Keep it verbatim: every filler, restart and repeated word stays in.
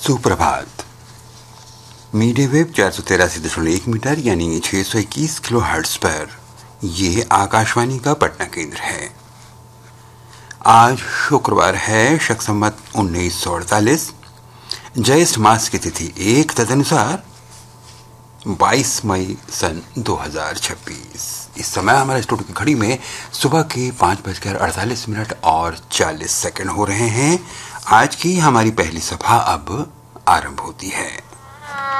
सुप्रभात। Media web चार सौ तेरासी दशमलव एक मीटर यानी छह सौ इक्कीस किलो हर्ट्ज पर यह आकाशवाणी का पटना केंद्र है। आज शुक्रवार है, शक संवत उन्नीस सौ अड़तालीस, ज्येष्ठ मास की तिथि एक तदनुसार बाईस मई सन दो हजार छब्बीस। इस समय हमारे स्टूडियो की घड़ी में सुबह के पाँच बजकर अड़तालीस मिनट और चालीस सेकंड हो रहे हैं। आज की हमारी पहली सभा अब आरंभ होती है।